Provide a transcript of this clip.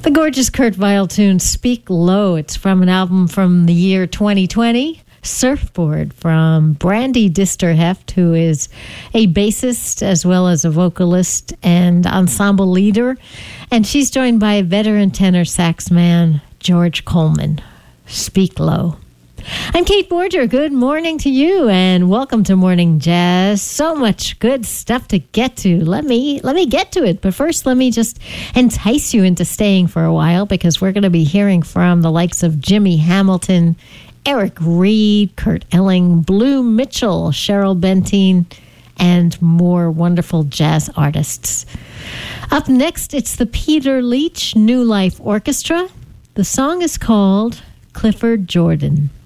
The gorgeous Kurt Weill tune, Speak Low. It's from an album from the year 2020, Surfboard, from Brandy Disterheft, who is a bassist as well as a vocalist and ensemble leader. And she's joined by veteran tenor sax man George Coleman. Speak Low. I'm Kate Borger. Good morning to you and welcome to Morning Jazz. So much good stuff to get to. Let me get to it. But first, let me just entice you into staying for a while because we're going to be hearing from the likes of Jimmy Hamilton, Eric Reed, Kurt Elling, Blue Mitchell, Cheryl Benteen, and more wonderful jazz artists. Up next, it's the Peter Leach New Life Orchestra. The song is called Clifford Jordan.